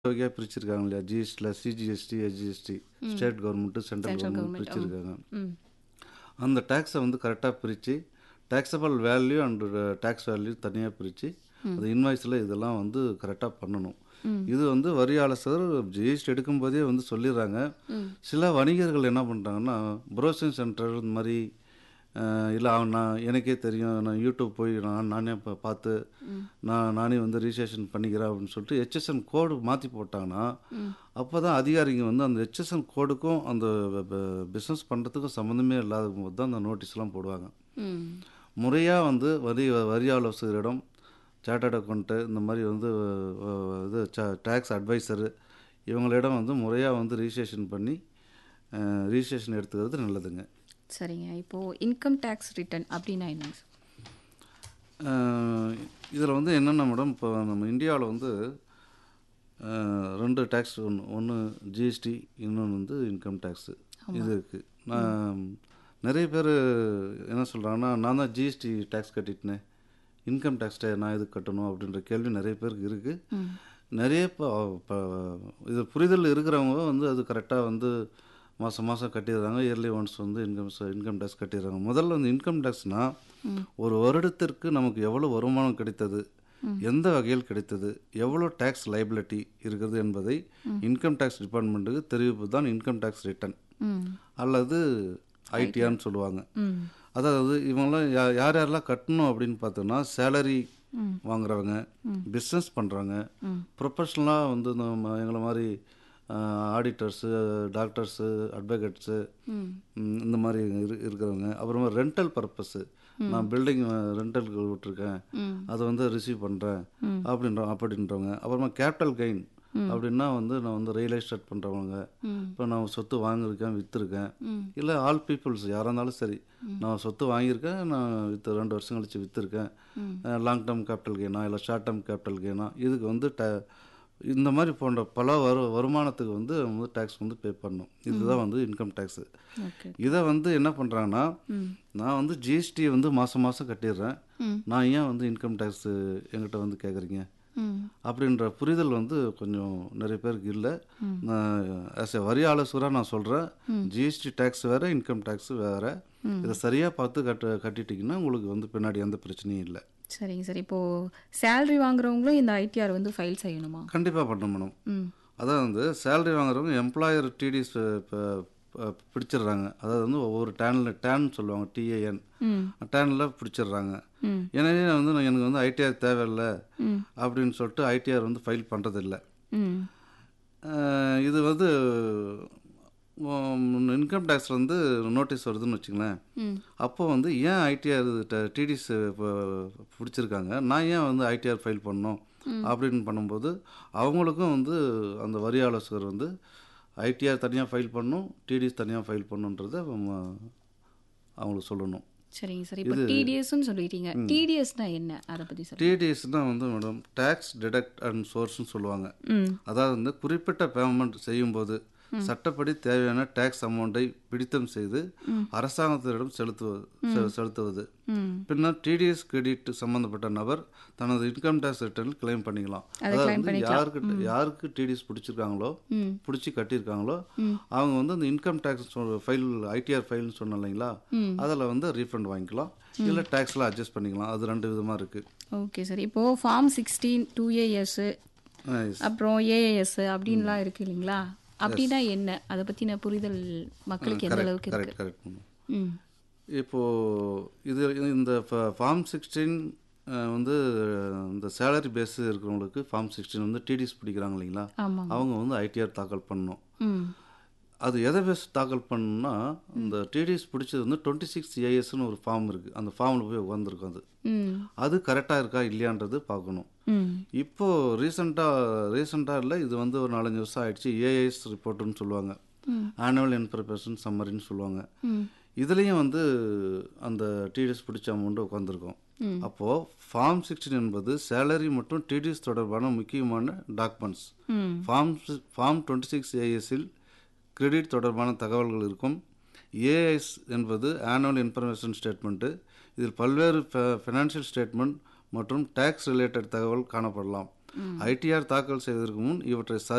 வகையா பிரிச்சிருக்காங்க இல்லையா? ஜிஎஸ்டில சிஜிஎஸ்டி, எஸ்ஜிஎஸ்டி, ம். State government, central central government government. பிரிச்சிருக்காங்க. ம். அந்த டாக்ஸை வந்து கரெக்டாக பிரித்து taxable value and tax value தனியாக பிரித்து அது இன்வாய்ஸில் இதெல்லாம் வந்து கரெக்டாக பண்ணணும். ம். இது வந்து வரி ஆலோசகர் ஜிஎஸ்டி எடுக்கும்போதே வந்து சொல்லிடுறாங்க. ம். சில வணிகர்கள் என்ன பண்ணுறாங்கன்னா, ப்ரௌசிங் சென்டர் இந்த மாதிரி இல்லை நான் எனக்கே தெரியும், நான் யூடியூப் போய் நானே பார்த்து நானே வந்து ரிஜிஸ்ட்ரேஷன் பண்ணிக்கிறேன் அப்படின்னு சொல்லிட்டு ஹெச்எஸ்என் கோடு மாற்றி போட்டாங்கன்னா, அப்போ தான் அதிகாரிங்க வந்து அந்த ஹெச்எஸ்என் கோடுக்கும் அந்த பிஸ்னஸ் பண்ணுறதுக்கும் சம்மந்தமே இல்லாத போது தான் அந்த நோட்டீஸ்லாம் போடுவாங்க. ம். முறையாக வந்து வரி ஆலோசகரிடம், சார்ட்டர்ட் அக்கௌண்ட்டு, இந்த மாதிரி வந்து இது டேக்ஸ் அட்வைசரு இவங்களிடம் வந்து முறையாக வந்து ரிஜிஸ்ட்ரேஷன் பண்ணி ரிஜிஸ்ட்ரேஷன் எடுத்துக்கிறது நல்லதுங்க. சரிங்க. இப்போது இன்கம் டேக்ஸ் ரிட்டர்ன் அப்படின்னா என்னங்க சார்? இதில் வந்து என்னென்ன மேடம், இப்போ நம்ம இந்தியாவில் வந்து 2 டேக்ஸ், ஒன்று ஜிஎஸ்டி, இன்னொன்று வந்து இன்கம் டேக்ஸு. இது இருக்குது. நான் நிறைய பேர் என்ன சொல்கிறாங்கன்னா, நான் தான் ஜிஎஸ்டி டேக்ஸ் கட்டிட்டேனே, இன்கம் டேக்ஸ் நான் எதுக்கு கட்டணும் அப்படின்ற கேள்வி நிறைய பேருக்கு இருக்குது. நிறைய இப்போ இது புரிதல் இருக்கிறவங்க வந்து அது கரெக்டாக வந்து மாதம் மாதம் கட்டிடுறாங்க. இயர்லி ஒன்ஸ் வந்து இன்கம் டேக்ஸ் கட்டிடுறாங்க. முதல்ல வந்து இன்கம் டேக்ஸ்னால் ஒரு வருடத்திற்கு நமக்கு எவ்வளோ வருமானம் கிடைத்தது, எந்த வகையில் கிடைத்தது, எவ்வளோ டேக்ஸ் லைபிலிட்டி இருக்கிறது என்பதை இன்கம் டேக்ஸ் டிபார்ட்மெண்ட்டுக்கு தெரிவிப்பது தான் இன்கம் டேக்ஸ் ரிட்டர்ன் அல்லது ஐடிஆர்னு சொல்லுவாங்க. அதாவது இவங்களாம் யார் யாரெல்லாம் கட்டணும் அப்படின்னு பார்த்தோன்னா, சேலரி வாங்குறவங்க, பிஸ்னஸ் பண்ணுறவங்க, ப்ரொஃபஷ்னலாக வந்து எங்களை மாதிரி ஆடிட்டர்ஸு, டாக்டர்ஸு, அட்வொகேட்ஸு, இந்த மாதிரி இருக்கிறவங்க. அப்புறமா ரெண்டல் பர்பஸ்ஸு, நான் பில்டிங் ரெண்டலுக்கு விட்டுருக்கேன், அதை வந்து ரிசீவ் பண்ணுறேன் அப்படின்றவங்க. அப்புறமா கேபிட்டல் கெயின் அப்படின்னா வந்து நான் வந்து ரியல் எஸ்டேட் பண்ணுறவங்க, இப்போ நான் சொத்து வாங்கியிருக்கேன், விற்றுருக்கேன், இல்லை ஆல் பீப்புள்ஸ் யாராக இருந்தாலும் சரி, நான் சொத்து வாங்கியிருக்கேன், நான் 2 வருஷம் கழிச்சு விற்றுருக்கேன், லாங் டேர்ம் கேபிட்டல் கெயினா இல்லை ஷார்ட் டேர்ம் கேபிட்டல் கெயினா, இதுக்கு வந்து இந்த மாதிரி போன்ற பல வருமானத்துக்கு வந்து டேக்ஸ் வந்து பே பண்ணணும். இதுதான் வந்து இன்கம் டேக்ஸு. இதை வந்து என்ன பண்ணுறாங்கன்னா, நான் வந்து ஜிஎஸ்டி வந்து மாதம் மாதம் கட்டிடுறேன், நான் ஏன் வந்து இன்கம் டேக்ஸு என்கிட்ட வந்து கேட்குறீங்க அப்படின்ற புரிதல் வந்து கொஞ்சம் நிறைய பேருக்கு இல்லை. நான் ஆஸ் எ வரி ஆலோசகராக நான் சொல்கிறேன், ஜிஎஸ்டி டேக்ஸ் வேறு, இன்கம் டேக்ஸு வேறு. இதை சரியாக பார்த்து கட்டிட்டிங்கன்னா உங்களுக்கு வந்து பின்னாடி எந்த பிரச்சனையும் இல்லை. சரிங்க சார். இப்போது சேலரி வாங்குறவங்களும் இந்த ஐடிஆர் வந்து ஃபைல் செய்யணுமா? கண்டிப்பாக பண்ணணும் மேடம். அதாவது வந்து சேலரி வாங்குறவங்க எம்ப்ளாயர் டிடிஎஸ் பிடிச்சிடுறாங்க. அதாவது வந்து ஒவ்வொரு டேன் சொல்லுவாங்க, டிஏஎன் டேனில் பிடிச்சிடுறாங்க. எனவே வந்து எனக்கு வந்து ஐடிஆர் தேவையில்லை அப்படின்னு சொல்லிட்டு ஐடிஆர் வந்து ஃபைல் பண்ணுறதில்ல. இது வந்து இன்கம் டேக்ஸில் வந்து நோட்டீஸ் வருதுன்னு வச்சுங்களேன், அப்போ வந்து ஏன் ஐடிஆர் டிடிஎஸ் பிடிச்சிருக்காங்க, நான் ஏன் வந்து ஐடிஆர் ஃபைல் பண்ணணும் அப்படின்னு பண்ணும்போது அவங்களுக்கும் வந்து அந்த வரி ஆலோசகர் வந்து ஐடிஆர் தனியாக ஃபைல் பண்ணணும், டிடிஎஸ் தனியாக ஃபைல் பண்ணணுன்றதை அவங்களுக்கு சொல்லணும். சரிங்க சார். இப்போ டிடிஎஸ்ன்னு சொல்லிட்டீங்க, டிடிஎஸ்னா என்ன, அதை பற்றி சொல்லுங்கள். டிடிஎஸ்னால் வந்து மேடம் டேக்ஸ் டிடக்ட் அண்ட் சோர்ஸ்னு சொல்லுவாங்க. அதாவது வந்து குறிப்பிட்ட பேமெண்ட் செய்யும்போது சட்டப்படி தேவையான டேக்ஸ் அமௌண்ட்டை பிடித்தம் செய்து அரசாங்கத்திடம் செலுத்துவது. பின்னர் டிடிஎஸ் கிரெடிட் சம்பந்தப்பட்ட நபர் தனது இன்கம் டேக்ஸ் ரிட்டர்னில் கிளைம் பண்ணிக்கலாம். அதாவது வந்து யாருக்கு டிடிஎஸ் பிடிச்சிருக்காங்களோ, பிடிச்சி கட்டியிருக்காங்களோ, அவங்க வந்து அந்த இன்கம் டேக்ஸ் ஃபைல் ஐடிஆர் ஃபைல்னு சொன்னோம் இல்லைங்களா, அதில் வந்து ரீஃபண்ட் வாங்கிக்கலாம், இல்லை டேக்ஸ்லாம் அட்ஜஸ்ட் பண்ணிக்கலாம். அது 2 விதமாக இருக்குது. Okay sir. இப்போது ஃபார்ம் 16, 2AS, அப்புறம் AAS அப்படின்லாம் இருக்குது இல்லைங்களா? அப்படின்னா என்ன, அதை பற்றின புரிதல் மக்களுக்கு எந்த அளவுக்கு இருக்கு? கரெக்ட். இப்போது இந்த ஃபார்ம் 16 வந்து இந்த சேலரி பேஸ் இருக்கிறவங்களுக்கு ஃபார்ம் 16 வந்து டிடிஎஸ் பிடிக்கிறாங்க இல்லைங்களா, அவங்க வந்து ஐடிஆர் தாக்கல் பண்ணணும். அது எதை பேஸ் தாக்கல் பண்ணணும்னா, இந்த டிடிஎஸ் பிடிச்சது வந்து 26ASன்னு ஒரு ஃபார்ம் இருக்குது, அந்த ஃபார்மில் போய் உட்காந்துருக்கும். அது கரெக்டாக இருக்கா இல்லையான்றது பார்க்கணும். இப்போது ரீசெண்டாக இல்லை, இது வந்து ஒரு 4-5 வருஷம் ஆயிடுச்சு, ஏஎஸ் ரிப்போர்ட்டுன்னு சொல்லுவாங்க, ஆனுவல் இன்ஃபர்மேஷன் சம்மரின்னு சொல்லுவாங்க. இதுலேயும் வந்து அந்த டிடிஎஸ் பிடிச்ச அமௌண்ட்டு உட்காந்துருக்கும். அப்போது ஃபார்ம் 16 என்பது சேலரி மற்றும் டிடிஎஸ் தொடர்பான முக்கியமான டாக்குமெண்ட்ஸ். ஃபார்ம் 26ASல் கிரெடிட் தொடர்பான தகவல்கள் இருக்கும். ஏஎஸ் என்பது ஆனுவல் இன்ஃபர்மேஷன் ஸ்டேட்மெண்ட்டு. இதில் பல்வேறு ஃபினான்ஷியல் ஸ்டேட்மெண்ட் மற்றும் டேக்ஸ் ரிலேட்டட் தகவல் காணப்படலாம். ஐடிஆர் தாக்கல் செய்வதற்கு முன் இவற்றை